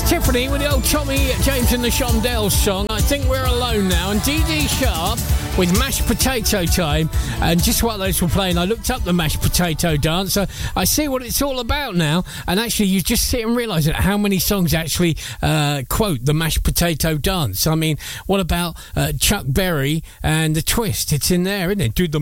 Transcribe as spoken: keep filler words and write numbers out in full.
Tiffany with the old Tommy James and the Shondells song, I Think We're Alone Now, and Dee Dee Sharp with Mashed Potato Time. And just while those were playing, I looked up the mashed potato dance. So I see what it's all about now. And actually, you just sit and realise that how many songs actually uh, quote the mashed potato dance. I mean, what about uh, Chuck Berry and the Twist? It's in there, isn't it? Do the